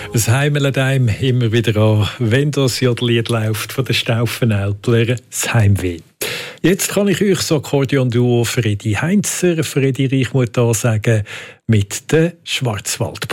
Es heimelt einem immer wieder an, wenn das Lied läuft von den Staufenälpler, das Heimweh. Jetzt kann ich euch das Akkordeon-Duo Fredi Heinzer, Fredi Reichmuth sagen mit der Schwarzwald.